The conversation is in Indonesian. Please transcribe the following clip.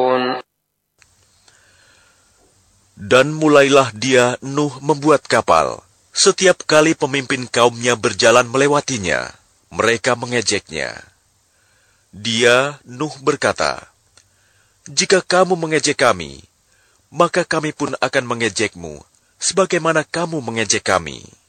Dan mulailah dia, Nuh, membuat kapal. Setiap kali pemimpin kaumnya berjalan melewatinya, mereka mengejeknya. Dia, Nuh, berkata, "Jika kamu mengejek kami, maka kami pun akan mengejekmu, sebagaimana kamu mengejek kami."